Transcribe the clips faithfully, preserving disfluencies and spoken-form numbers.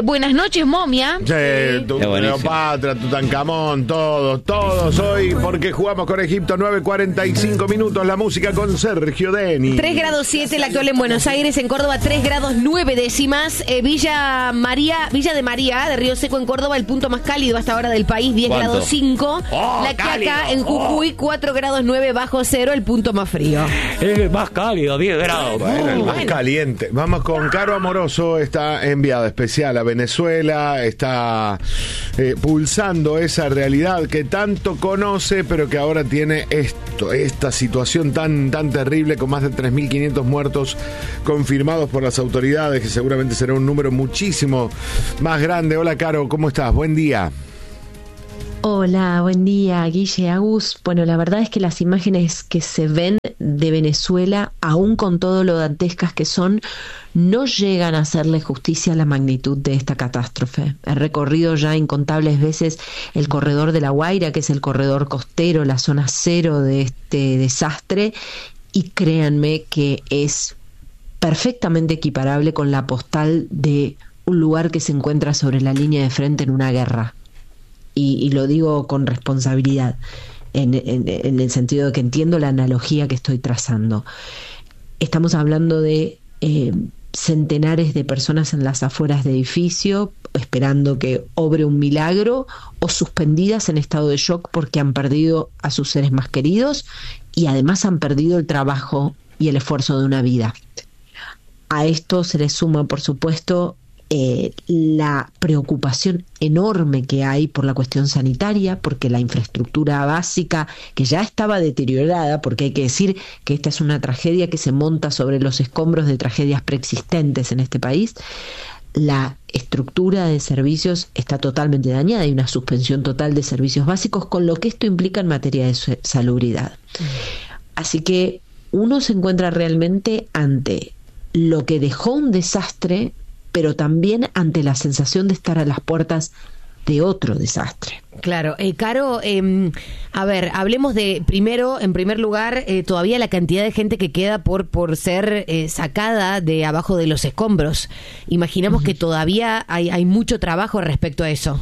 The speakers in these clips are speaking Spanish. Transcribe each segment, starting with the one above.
Eh, buenas noches, momia. Sí, tu Cleopatra, Tutankamón, todos, todos hoy, porque jugamos con Egipto. Nueve cuarenta y cinco minutos, la música con Sergio Deni. tres grados siete la actual en Buenos Aires, en Córdoba tres grados nueve décimas. Eh, Villa María, Villa de María, de Río Seco en Córdoba, el punto más cálido hasta ahora del país, diez grados cinco. Oh, la cálido. Quiaca en Jujuy, cuatro grados nueve bajo cero, el punto más frío. Es el más cálido, diez grados. Bueno, el más Bueno. caliente. Vamos con Caro Amoroso, está enviada especial a Venezuela, está eh, pulsando esa realidad que tanto conoce, pero que ahora tiene esto, esta situación tan, tan terrible, con más de tres mil quinientos muertos confirmados por las autoridades, que seguramente será un número muchísimo más grande. Hola, Caro, ¿cómo estás? Buen día. Hola, buen día, Guille, Agus. Bueno, la verdad es que las imágenes que se ven de Venezuela, aún con todo lo dantescas que son, no llegan a hacerle justicia a la magnitud de esta catástrofe. He recorrido ya incontables veces el corredor de La Guaira, que es el corredor costero, la zona cero de este desastre, y créanme que es perfectamente equiparable con la postal de un lugar que se encuentra sobre la línea de frente en una guerra. Y, y lo digo con responsabilidad, en, en, en el sentido de que entiendo la analogía que estoy trazando. Estamos hablando de eh, centenares de personas en las afueras de edificio, esperando que obre un milagro, o suspendidas en estado de shock porque han perdido a sus seres más queridos y además han perdido el trabajo y el esfuerzo de una vida. A esto se le suma, por supuesto, Eh, la preocupación enorme que hay por la cuestión sanitaria, porque la infraestructura básica, que ya estaba deteriorada, porque hay que decir que esta es una tragedia que se monta sobre los escombros de tragedias preexistentes en este país, la estructura de servicios está totalmente dañada, hay una suspensión total de servicios básicos, con lo que esto implica en materia de salubridad. Así que uno se encuentra realmente ante lo que dejó un desastre, pero también ante la sensación de estar a las puertas de otro desastre. Claro, eh, Caro, eh, a ver, hablemos de, primero, en primer lugar, eh, todavía la cantidad de gente que queda por, por ser eh, sacada de abajo de los escombros. Imaginamos uh-huh. que todavía hay, hay mucho trabajo respecto a eso.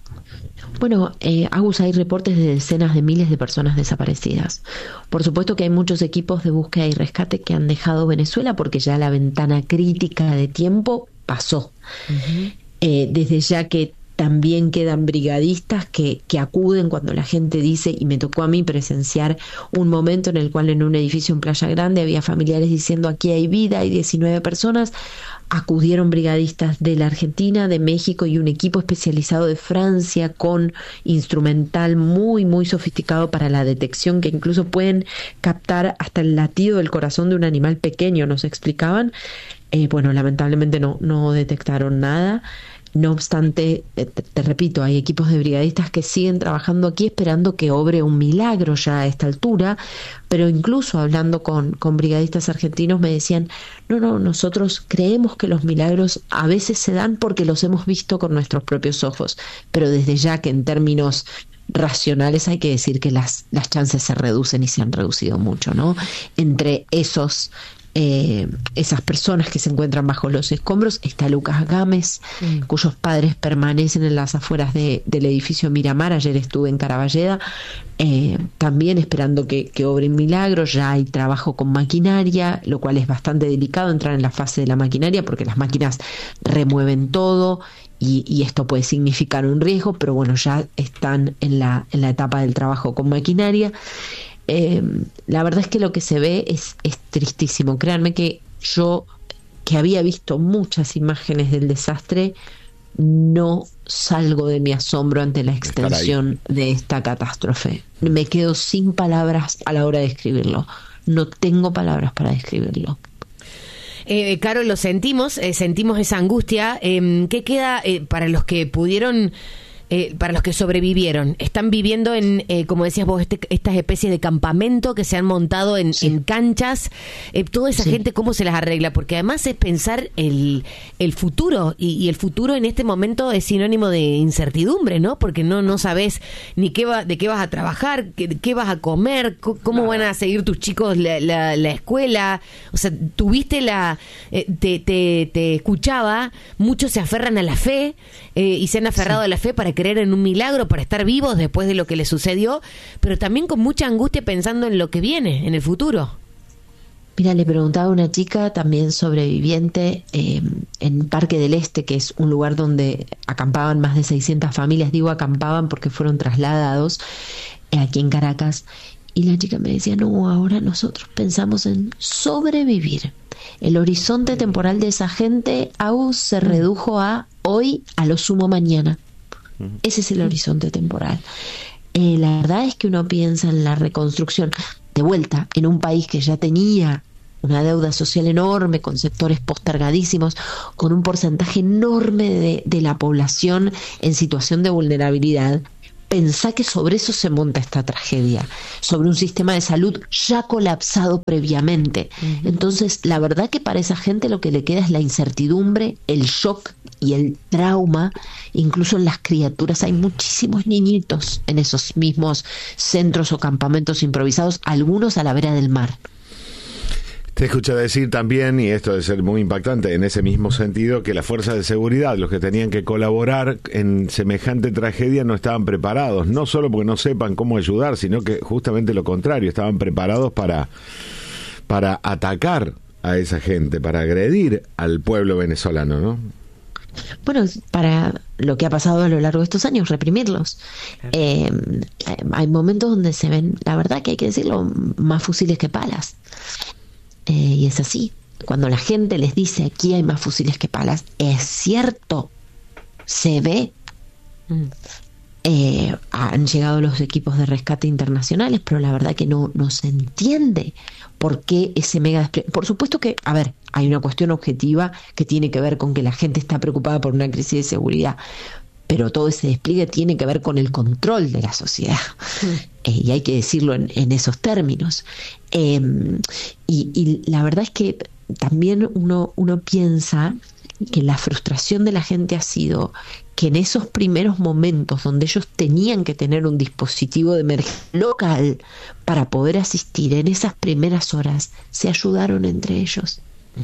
Bueno, eh, Agus, hay reportes de decenas de miles de personas desaparecidas. Por supuesto que hay muchos equipos de búsqueda y rescate que han dejado Venezuela porque ya la ventana crítica de tiempo pasó. Uh-huh. Eh, desde ya que también quedan brigadistas que, que acuden cuando la gente dice, y me tocó a mí presenciar un momento en el cual en un edificio en Playa Grande había familiares diciendo aquí hay vida, hay diecinueve personas, acudieron brigadistas de la Argentina, de México y un equipo especializado de Francia con instrumental muy muy sofisticado para la detección, que incluso pueden captar hasta el latido del corazón de un animal pequeño, nos explicaban. Eh, bueno, lamentablemente no, no detectaron nada. No obstante, te, te repito, hay equipos de brigadistas que siguen trabajando aquí esperando que obre un milagro ya a esta altura, pero incluso hablando con, con brigadistas argentinos me decían, no, no, nosotros creemos que los milagros a veces se dan porque los hemos visto con nuestros propios ojos, pero desde ya que en términos racionales hay que decir que las, las chances se reducen y se han reducido mucho, ¿no? Entre esos Eh, esas personas que se encuentran bajo los escombros está Lucas Gámez, mm. cuyos padres permanecen en las afueras de, del edificio Miramar. Ayer estuve en Caravalleda, eh, también esperando que, que obre un milagro. Ya hay trabajo con maquinaria, lo cual es bastante delicado entrar en la fase de la maquinaria porque las máquinas remueven todo y, y esto puede significar un riesgo, pero bueno, ya están en la, en la etapa del trabajo con maquinaria. Eh, la verdad es que lo que se ve es, es tristísimo. Créanme que yo, que había visto muchas imágenes del desastre, no salgo de mi asombro ante la extensión de esta catástrofe. Me quedo sin palabras a la hora de describirlo. No tengo palabras para describirlo. Eh, Caro, lo sentimos, eh, sentimos esa angustia. Eh, ¿Qué queda eh, para los que pudieron eh, para los que sobrevivieron, están viviendo en, eh, como decías vos, este, estas especies de campamento que se han montado en, sí. en canchas. Eh, toda esa sí. gente, ¿cómo se las arregla? Porque además es pensar el, el futuro, y, y el futuro en este momento es sinónimo de incertidumbre, ¿no? Porque no, no sabes ni qué va, de qué vas a trabajar, qué, qué vas a comer, c- cómo claro. van a seguir tus chicos la, la, la escuela. O sea, tuviste la... Eh, te, te, te escuchaba, muchos se aferran a la fe eh, y se han aferrado sí. a la fe para creer en un milagro, para estar vivos después de lo que les sucedió, pero también con mucha angustia pensando en lo que viene, en el futuro. Mira, le preguntaba a una chica también sobreviviente eh, en Parque del Este, que es un lugar donde acampaban más de seiscientas familias. Digo acampaban porque fueron trasladados eh, aquí en Caracas. Y la chica me decía, no, ahora nosotros pensamos en sobrevivir. El horizonte temporal de esa gente aún se redujo a hoy, a lo sumo mañana. Ese es el horizonte temporal. Eh, la verdad es que uno piensa en la reconstrucción, de vuelta, en un país que ya tenía una deuda social enorme, con sectores postergadísimos, con un porcentaje enorme de, de la población en situación de vulnerabilidad. Pensá que sobre eso se monta esta tragedia, sobre un sistema de salud ya colapsado previamente. Uh-huh. Entonces, la verdad que para esa gente lo que le queda es la incertidumbre, el shock y el trauma. Incluso en las criaturas hay muchísimos niñitos en esos mismos centros o campamentos improvisados, algunos a la vera del mar. Te escuché decir también, y esto debe ser muy impactante, en ese mismo sentido, que las fuerzas de seguridad, los que tenían que colaborar en semejante tragedia, no estaban preparados, no solo porque no sepan cómo ayudar, sino que justamente lo contrario, estaban preparados para, para atacar a esa gente, para agredir al pueblo venezolano, ¿no? Bueno, para lo que ha pasado a lo largo de estos años, reprimirlos. Claro. Eh, hay momentos donde se ven, la verdad que hay que decirlo, más fusiles que palas. Eh, y es así. Cuando la gente les dice aquí hay más fusiles que palas, es cierto, se ve. Mm. Eh, han llegado los equipos de rescate internacionales, pero la verdad que no, no se entiende por qué ese mega despliegue. Por supuesto que, a ver, hay una cuestión objetiva que tiene que ver con que la gente está preocupada por una crisis de seguridad, pero todo ese despliegue tiene que ver con el control de la sociedad. Mm. Eh, y hay que decirlo en, en esos términos. Eh, y, y la verdad es que también uno, uno piensa que la frustración de la gente ha sido que en esos primeros momentos donde ellos tenían que tener un dispositivo de emergencia local para poder asistir, en esas primeras horas se ayudaron entre ellos.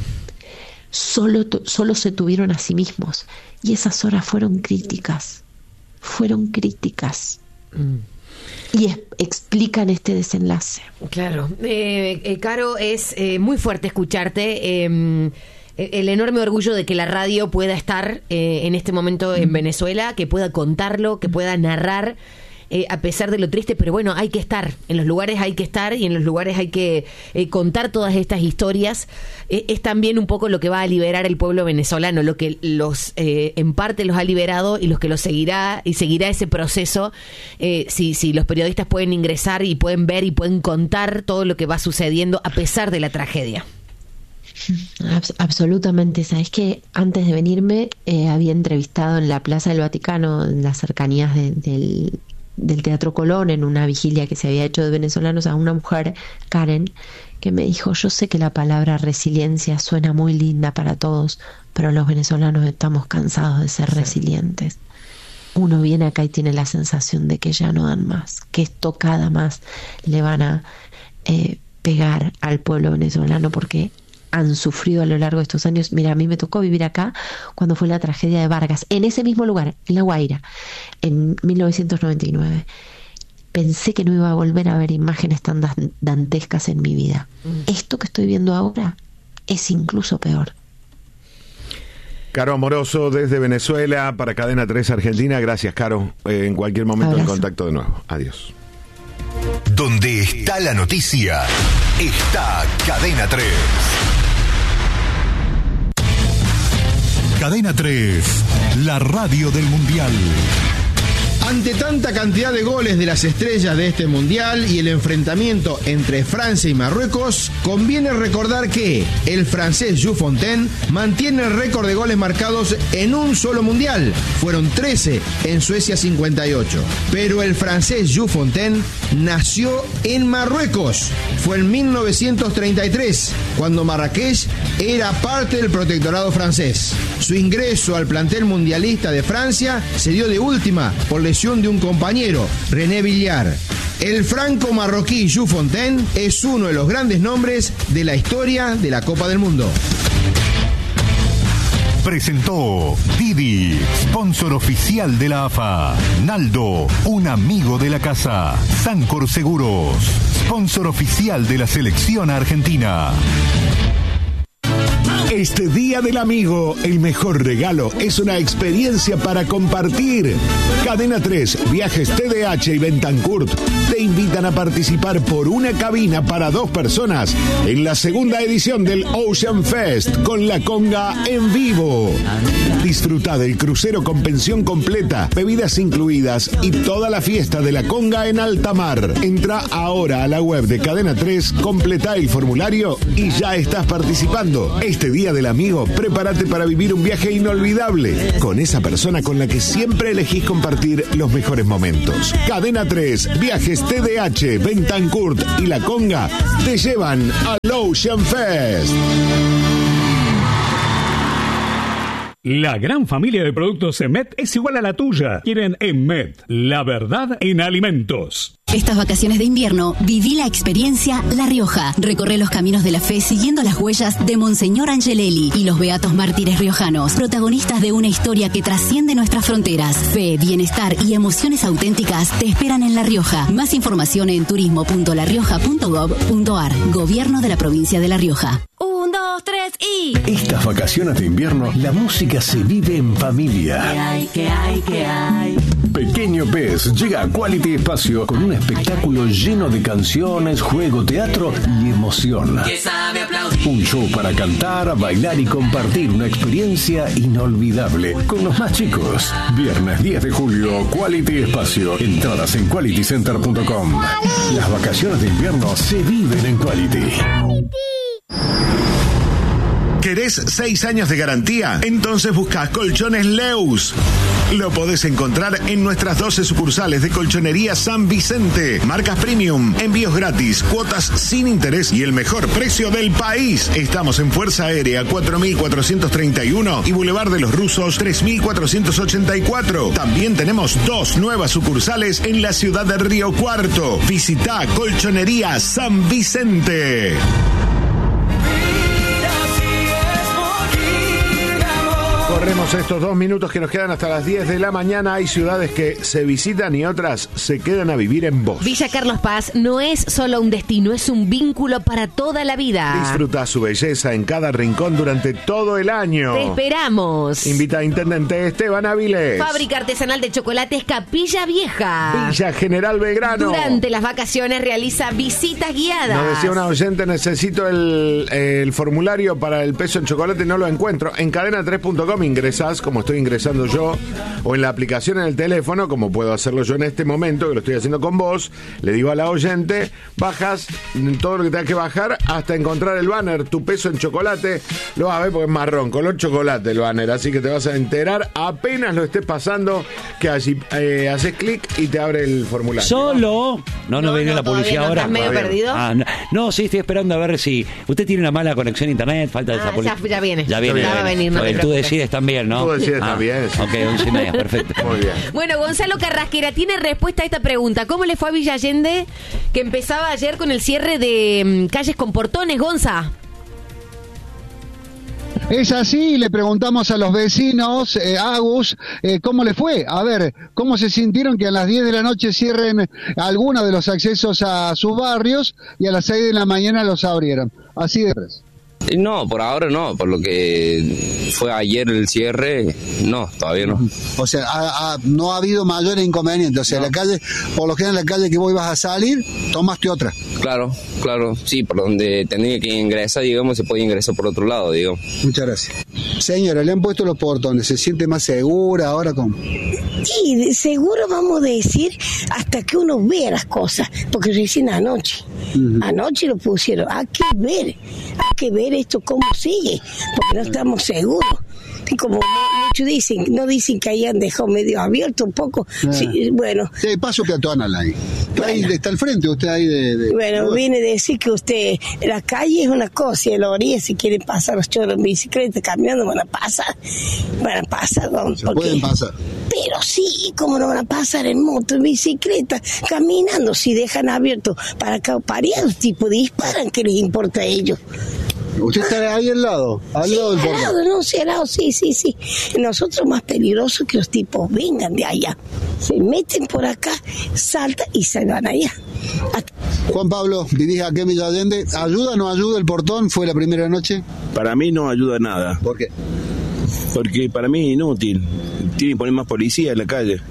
Solo, solo se tuvieron a sí mismos, y esas horas fueron críticas, fueron críticas. Mm. Y es, explican este desenlace. Claro. Eh, eh, Caro, es eh, muy fuerte escucharte. Eh, el enorme orgullo de que la radio pueda estar eh, en este momento en Venezuela, que pueda contarlo, que pueda narrar, eh, a pesar de lo triste, pero bueno, hay que estar, en los lugares hay que estar y en los lugares hay que eh, contar todas estas historias. Eh, es también un poco lo que va a liberar el pueblo venezolano, lo que los eh, en parte los ha liberado y los que los seguirá y seguirá ese proceso, eh, si, si los periodistas pueden ingresar y pueden ver y pueden contar todo lo que va sucediendo a pesar de la tragedia. Abs- absolutamente. Sabes que antes de venirme eh, había entrevistado en la Plaza del Vaticano, en las cercanías de, del, del Teatro Colón, en una vigilia que se había hecho de venezolanos, a una mujer, Karen, que me dijo: yo sé que la palabra resiliencia suena muy linda para todos, pero los venezolanos estamos cansados de ser sí. resilientes. Uno viene acá y tiene la sensación de que ya no dan más, que esto cada más le van a eh, pegar al pueblo venezolano, porque han sufrido a lo largo de estos años. Mira, a mí me tocó vivir acá cuando fue la tragedia de Vargas, en ese mismo lugar, en La Guaira, en mil novecientos noventa y nueve. Pensé que no iba a volver a ver imágenes tan dantescas en mi vida. Mm. Esto que estoy viendo ahora es incluso peor. Caro Amoroso, desde Venezuela, para Cadena tres Argentina. Gracias, Caro. Eh, en cualquier momento en contacto de nuevo. Adiós. Donde está la noticia, está Cadena tres. Cadena tres, la radio del Mundial. Ante tanta cantidad de goles de las estrellas de este mundial y el enfrentamiento entre Francia y Marruecos, conviene recordar que el francés Jules Fontaine mantiene el récord de goles marcados en un solo mundial. Fueron trece en Suecia cincuenta y ocho. Pero el francés Jules Fontaine nació en Marruecos. Fue en mil novecientos treinta y tres, cuando Marrakech era parte del protectorado francés. Su ingreso al plantel mundialista de Francia se dio de última por lesión de un compañero, René Villard. El franco-marroquí Jules Fontaine es uno de los grandes nombres de la historia de la Copa del Mundo. Presentó Didi, sponsor oficial de la A F A. Naldo, un amigo de la casa. Sancor Seguros, sponsor oficial de la selección argentina. Este Día del Amigo, el mejor regalo es una experiencia para compartir. Cadena tres, Viajes T D H y Bentancurt te invitan a participar por una cabina para dos personas en la segunda edición del Ocean Fest con La Conga en vivo. Disfruta del crucero con pensión completa, bebidas incluidas y toda la fiesta de La Conga en alta mar. Entra ahora a la web de Cadena tres, completa el formulario y ya estás participando. Este Día del Amigo, prepárate para vivir un viaje inolvidable con esa persona con la que siempre elegís compartir los mejores momentos. Cadena tres, Viajes T D H, Bentancurt y La Conga te llevan al Ocean Fest. La gran familia de productos Emet es igual a la tuya. Quieren Emet, la verdad en alimentos. Estas vacaciones de invierno, viví la experiencia La Rioja. Recorre los caminos de la fe siguiendo las huellas de Monseñor Angelelli y los beatos mártires riojanos, protagonistas de una historia que trasciende nuestras fronteras. Fe, bienestar y emociones auténticas te esperan en La Rioja. Más información en turismo punto la rioja punto gob punto ar. Gobierno de la provincia de La Rioja. Un, dos, tres y... Estas vacaciones de invierno, la música se vive en familia. ¿Qué hay, qué hay, qué hay? Pequeño Pez llega a Quality Espacio con un espectáculo lleno de canciones, juego, teatro y emoción. ¿Qué sabe aplaudir? Un show para cantar, bailar y compartir una experiencia inolvidable con los más chicos. Viernes diez de julio, Quality Espacio. Entradas en quality center punto com. Las vacaciones de invierno se viven en Quality. ¿Querés seis años de garantía? Entonces busca Colchones Leus. Lo podés encontrar en nuestras doce sucursales de Colchonería San Vicente. Marcas premium, envíos gratis, cuotas sin interés y el mejor precio del país. Estamos en Fuerza Aérea cuatro mil cuatrocientos treinta y uno y Boulevard de los Rusos tres mil cuatrocientos ochenta y cuatro. También tenemos dos nuevas sucursales en la ciudad de Río Cuarto. Visita Colchonería San Vicente. Corremos estos dos minutos que nos quedan hasta las diez de la mañana. Hay ciudades que se visitan y otras se quedan a vivir en vos. Villa Carlos Paz no es solo un destino, es un vínculo para toda la vida. Disfruta su belleza en cada rincón durante todo el año. Te esperamos. Invita a Intendente Esteban Avilés. Fábrica artesanal de chocolates Capilla Vieja. Villa General Belgrano. Durante las vacaciones realiza visitas guiadas. Nos decía una oyente, necesito el, el formulario para el peso en chocolate, no lo encuentro. En cadena tres punto com ingresás, como estoy ingresando yo, o en la aplicación en el teléfono, como puedo hacerlo yo en este momento, que lo estoy haciendo con vos, le digo a la oyente, bajas todo lo que tengas que bajar hasta encontrar el banner, tu peso en chocolate, lo vas a ver porque es marrón, color chocolate el banner, así que te vas a enterar apenas lo estés pasando, que allí eh, haces clic y te abre el formulario. Solo, no, no, No, viene no, la publicidad todavía no, ahora. ¿estás medio Todavía no. perdido? Ah, no, no, sí, estoy esperando a ver si usted tiene una mala conexión a internet, falta Ah, esa publicidad. ya, ya viene. Ya viene. Ya va a venir, no te Tú preocupes. decides también, ¿no? Tú decides Ah, también, sí. Ok, once y media, perfecto. Muy bien. Bueno, Gonzalo Carrasquera tiene respuesta a esta pregunta. ¿Cómo le fue a Villa Allende, que empezaba ayer con el cierre de mm, calles con portones, Gonza? Es así, le preguntamos a los vecinos, eh, Agus, eh, ¿cómo le fue? A ver, ¿cómo se sintieron que a las diez de la noche cierren algunos de los accesos a sus barrios y a las seis de la mañana los abrieron? Así de preso. No, por ahora no, por lo que fue ayer el cierre, no, todavía no. O sea, ha, ha, no ha habido mayor inconveniente, o sea, no. La calle, por lo que en la calle que vos ibas a salir, tomaste otra. Claro, claro, sí, por donde tenía que ingresar, digamos, se puede ingresar por otro lado, digamos. Muchas gracias. Señora, le han puesto los portones, ¿se siente más segura ahora con...? Sí, de seguro vamos a decir hasta que uno vea las cosas, porque recién anoche, uh-huh. anoche lo pusieron, hay que ver, hay que ver esto cómo sigue, porque no estamos seguros. Y como muchos dicen, no dicen que hayan dejado medio abierto un poco, ah. sí, bueno. Sí, paso peatonal ahí. Bueno. Ahí está al frente, usted ahí de... de bueno, de... viene a decir que usted, la calle es una cosa, y en la orilla si quieren pasar los choros en bicicleta, caminando, van a pasar, van a pasar, ¿no? Se porque... pueden pasar. Pero sí, ¿cómo no van a pasar en moto, en bicicleta, caminando, si dejan abierto para parear, los tipos disparan, ¿qué les importa a ellos? ¿Usted está ahí al lado? Al sí, lado del portón. Al lado, no, sí, al lado, sí, sí, sí. Nosotros más peligroso que los tipos vengan de allá. Se meten por acá, saltan y se van allá. Hasta... Juan Pablo, dirige a Villa Allende. ¿Ayuda o no ayuda el portón? ¿Fue la primera noche? Para mí no ayuda nada. ¿Por qué? Porque para mí es inútil. Tienen que poner más policía en la calle.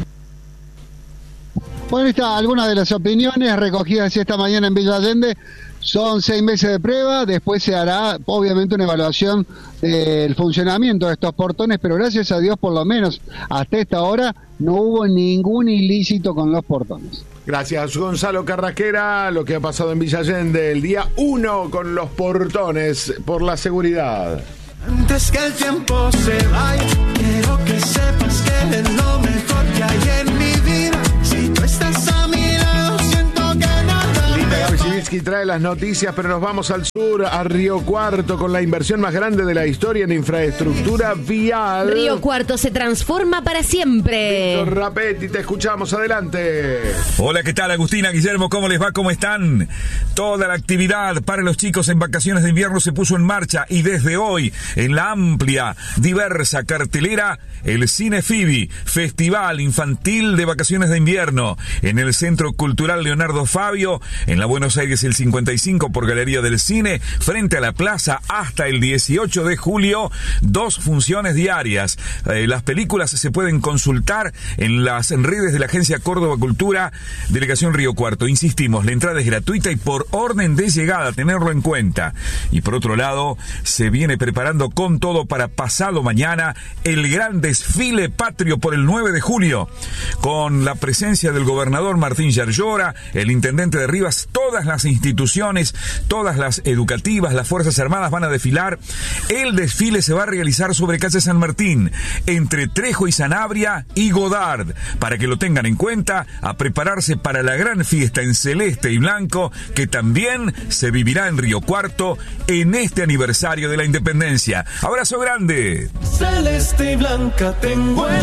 Bueno, está algunas de las opiniones recogidas esta mañana en Villa Allende. Son seis meses de prueba, después se hará obviamente una evaluación del funcionamiento de estos portones, pero gracias a Dios por lo menos hasta esta hora no hubo ningún ilícito con los portones. Gracias, Gonzalo Carrasquera. Lo que ha pasado en Villa Allende el día uno con los portones por la seguridad. Antes que el tiempo se vaya, quiero que sepas que eres lo mejor que hay en mi vida. Si tú estás a mi lado, siento que nada. Linda Gaby Sivitsky trae las noticias, pero nos vamos al sur, a Río Cuarto, con la inversión más grande de la historia en infraestructura vial. Río Cuarto se transforma para siempre. Víctor Rapetti, te escuchamos, adelante. Hola, ¿qué tal, Agustina, Guillermo? ¿Cómo les va? ¿Cómo están? Toda la actividad para los chicos en vacaciones de invierno se puso en marcha y desde hoy, en la amplia, diversa cartelera, el Cine Fibi, Festival Infantil de Vacaciones de Invierno, en el Centro Cultural Leonardo Fabio, en la Buenos Aires el cincuenta y cinco por Galería del Cine, frente a la plaza hasta el dieciocho de julio, dos funciones diarias. Eh, las películas se pueden consultar en las redes de la Agencia Córdoba Cultura, Delegación Río Cuarto. Insistimos, la entrada es gratuita y por orden de llegada, tenerlo en cuenta. Y por otro lado, se viene preparando con todo para pasado mañana el gran desfile patrio por el nueve de julio, con la presencia del gobernador Martín Yarlora, el intendente de Rivas, todas las instituciones, todas las educativas, las Fuerzas Armadas van a desfilar. El desfile se va a realizar sobre calle San Martín, entre Trejo y Sanabria y Godard, para que lo tengan en cuenta, a prepararse para la gran fiesta en celeste y blanco que también se vivirá en Río Cuarto en este aniversario de la independencia. Abrazo grande. Celeste y blanca tengo el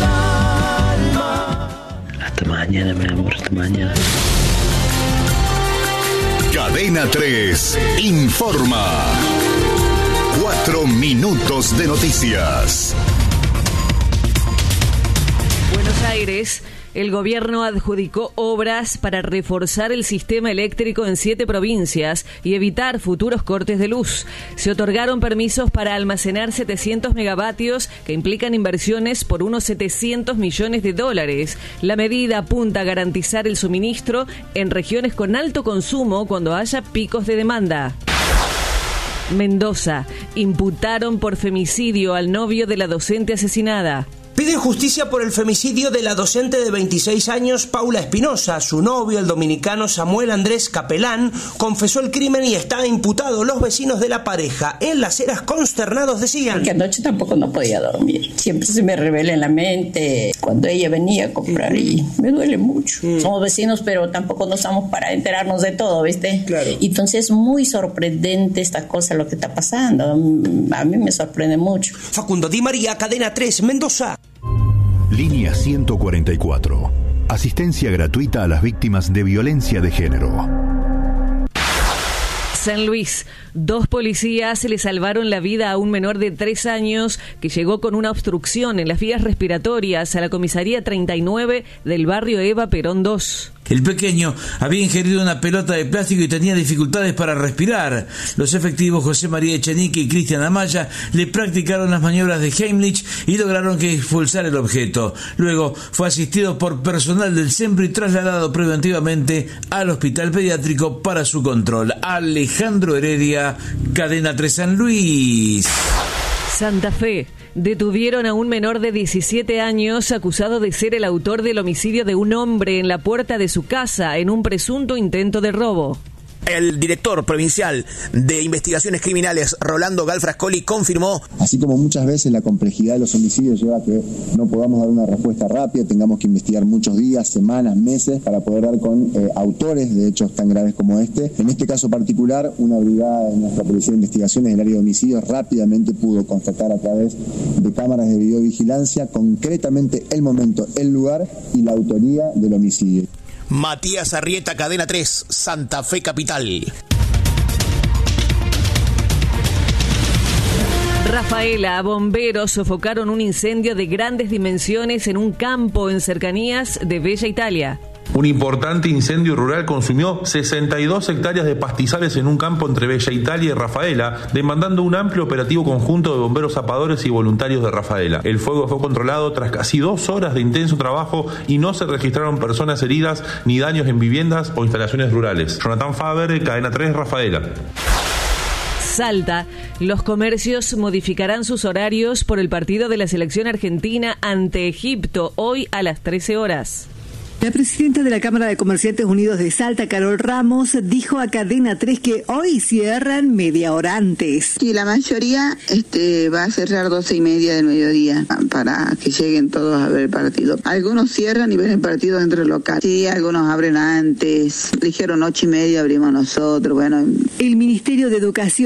alma. Hasta mañana, mi amor, hasta mañana. Cadena tres informa. Cuatro minutos de noticias. Buenos Aires. El gobierno adjudicó obras para reforzar el sistema eléctrico en siete provincias y evitar futuros cortes de luz. Se otorgaron permisos para almacenar setecientos megavatios que implican inversiones por unos setecientos millones de dólares. La medida apunta a garantizar el suministro en regiones con alto consumo cuando haya picos de demanda. Mendoza. Imputaron por femicidio al novio de la docente asesinada. Piden justicia por el femicidio de la docente de veintiséis años, Paula Espinosa. Su novio, el dominicano Samuel Andrés Capelán, confesó el crimen y está imputado. Los vecinos de la pareja en Las Heras consternados decían: que anoche tampoco no podía dormir. Siempre se me revela en la mente cuando ella venía a comprar y me duele mucho. Mm. Somos vecinos, pero tampoco nos estamos para enterarnos de todo, ¿viste? Claro. Entonces es muy sorprendente esta cosa, lo que está pasando. A mí me sorprende mucho. Facundo Di María, Cadena tres, Mendoza. Línea ciento cuarenta y cuatro. Asistencia gratuita a las víctimas de violencia de género. San Luis. Dos policías le salvaron la vida a un menor de tres años que llegó con una obstrucción en las vías respiratorias a la comisaría treinta y nueve del barrio Eva Perón dos. El pequeño había ingerido una pelota de plástico y tenía dificultades para respirar. Los efectivos José María Echenique y Cristian Amaya le practicaron las maniobras de Heimlich y lograron que expulsara el objeto. Luego fue asistido por personal del SEMPRO y trasladado preventivamente al hospital pediátrico para su control. Alejandro Heredia, Cadena tres San Luis. Santa Fe. Detuvieron a un menor de diecisiete años acusado de ser el autor del homicidio de un hombre en la puerta de su casa en un presunto intento de robo. El director provincial de investigaciones criminales, Rolando Galfrascoli, confirmó: así como muchas veces la complejidad de los homicidios lleva a que no podamos dar una respuesta rápida, tengamos que investigar muchos días, semanas, meses para poder dar con eh, autores de hechos tan graves como este. En este caso particular, una brigada de nuestra Policía de Investigaciones del área de homicidios rápidamente pudo constatar a través de cámaras de videovigilancia concretamente el momento, el lugar y la autoría del homicidio. Matías Arrieta, Cadena tres, Santa Fe Capital. Rafaela, bomberos sofocaron un incendio de grandes dimensiones en un campo en cercanías de Bella Italia. Un importante incendio rural consumió sesenta y dos hectáreas de pastizales en un campo entre Bella Italia y Rafaela, demandando un amplio operativo conjunto de bomberos zapadores y voluntarios de Rafaela. El fuego fue controlado tras casi dos horas de intenso trabajo y no se registraron personas heridas ni daños en viviendas o instalaciones rurales. Jonathan Faber, Cadena tres, Rafaela. Salta. Los comercios modificarán sus horarios por el partido de la selección argentina ante Egipto hoy a las trece horas. La presidenta de la Cámara de Comerciantes Unidos de Salta, Carol Ramos, dijo a Cadena tres que hoy cierran media hora antes. Y la mayoría este, va a cerrar doce y media del mediodía para que lleguen todos a ver el partido. Algunos cierran y ven el partido dentro del local. Sí, algunos abren antes. Dijeron ocho y media abrimos nosotros. Bueno. El Ministerio de Educación